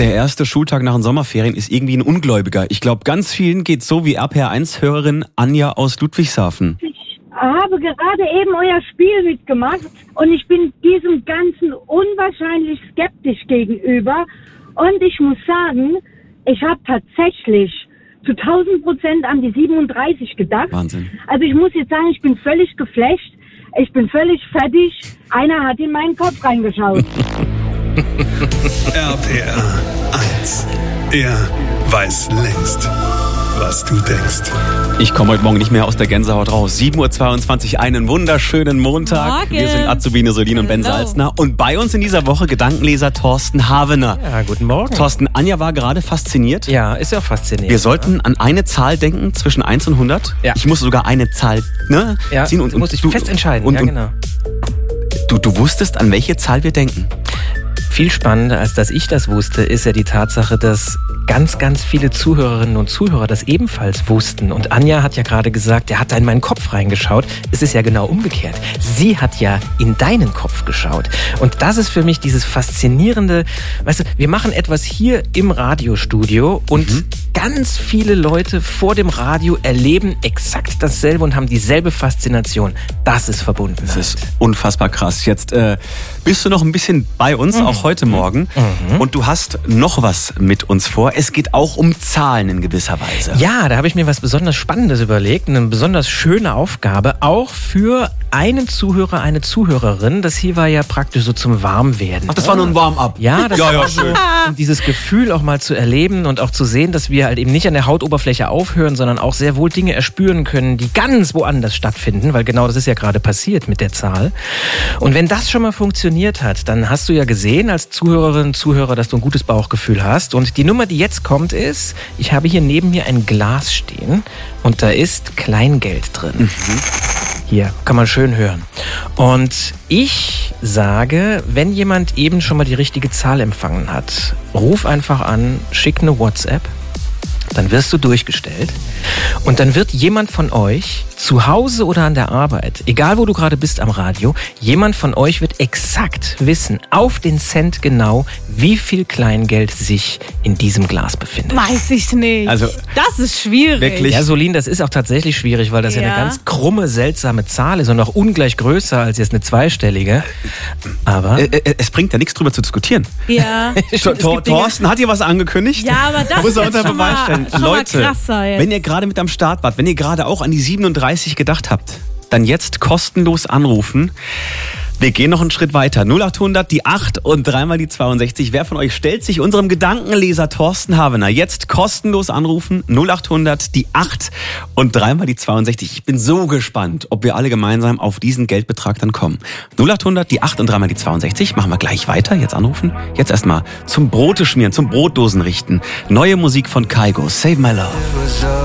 Der erste Schultag nach den Sommerferien ist irgendwie ein Ungläubiger. Ich glaube, ganz vielen geht's so wie RPR1-Hörerin Anja aus Ludwigshafen. Ich habe gerade eben euer Spiel mitgemacht und ich bin diesem Ganzen unwahrscheinlich skeptisch gegenüber. Und ich muss sagen, ich habe tatsächlich zu 1000% an die 37 gedacht. Wahnsinn. Also ich muss jetzt sagen, ich bin völlig geflasht. Ich bin völlig fertig. Einer hat in meinen Kopf reingeschaut. RPR 1. Er weiß längst, was du denkst. Ich komme heute Morgen nicht mehr aus der Gänsehaut raus. 7.22 Uhr, einen wunderschönen Montag. Morgen. Wir sind Azubine Solin und Ben Salzner. Und bei uns in dieser Woche Gedankenleser Thorsten Havener. Ja, guten Morgen. Thorsten, Anja war gerade fasziniert. Ja, ist ja auch faszinierend. Wir sollten an eine Zahl denken zwischen 1 und 100. Ja. Ich muss sogar eine Zahl ziehen. Und muss ich fest entscheiden. Und, ja, genau. Du wusstest, an welche Zahl wir denken. Viel spannender, als dass ich das wusste, ist ja die Tatsache, dass ganz, ganz viele Zuhörerinnen und Zuhörer das ebenfalls wussten. Und Anja hat ja gerade gesagt, er hat da in meinen Kopf reingeschaut. Es ist ja genau umgekehrt. Sie hat ja in deinen Kopf geschaut. Und das ist für mich dieses faszinierende, weißt du, wir machen etwas hier im Radiostudio und ganz viele Leute vor dem Radio erleben exakt dasselbe und haben dieselbe Faszination. Das ist Verbundenheit. Das ist unfassbar krass. Jetzt bist du noch ein bisschen bei uns, auch heute Morgen. Und du hast noch was mit uns vor. Es geht auch um Zahlen in gewisser Weise. Ja, da habe ich mir was besonders Spannendes überlegt. Eine besonders schöne Aufgabe, auch für einen Zuhörer, eine Zuhörerin. Das hier war ja praktisch so zum Warmwerden. Ach, das war nur ein Warm-up. Ja, das war schön. Um dieses Gefühl auch mal zu erleben und auch zu sehen, dass wir halt eben nicht an der Hautoberfläche aufhören, sondern auch sehr wohl Dinge erspüren können, die ganz woanders stattfinden, weil genau das ist ja gerade passiert mit der Zahl. Und wenn das schon mal funktioniert hat, dann hast du ja gesehen als Zuhörerin, Zuhörer, dass du ein gutes Bauchgefühl hast. Und die Nummer, die jetzt kommt, ist, ich habe hier neben mir ein Glas stehen und da ist Kleingeld drin. Hier, kann man schön hören. Und ich sage, wenn jemand eben schon mal die richtige Zahl empfangen hat, ruf einfach an, schick eine WhatsApp, dann wirst du durchgestellt und dann wird jemand von euch zu Hause oder an der Arbeit, egal wo du gerade bist am Radio, jemand von euch wird exakt wissen, auf den Cent genau, wie viel Kleingeld sich in diesem Glas befindet. Weiß ich nicht. Also, das ist schwierig. wirklich. Ja, Solin, das ist auch tatsächlich schwierig, weil das ja eine ganz krumme, seltsame Zahl ist und auch ungleich größer als jetzt eine zweistellige. Aber Es bringt ja nichts drüber zu diskutieren. Ja. Thorsten hat hier was angekündigt. Ja, aber das muss er ist unter schon Beweis mal- stellen. schon mal Leute, krasser jetzt. wenn ihr gerade mit am Start wart, wenn ihr gerade auch an die 37 gedacht habt, dann jetzt kostenlos anrufen. Wir gehen noch einen Schritt weiter. 0800, die 8 und dreimal die 62. Wer von euch stellt sich unserem Gedankenleser Thorsten Havener? Jetzt kostenlos anrufen. 0800, die 8 und dreimal die 62. Ich bin so gespannt, ob wir alle gemeinsam auf diesen Geldbetrag dann kommen. 0800, die 8 und dreimal die 62. Machen wir gleich weiter. Jetzt anrufen. Jetzt erstmal zum Brote schmieren, zum Brotdosen richten. Neue Musik von Kygo. Save My Love.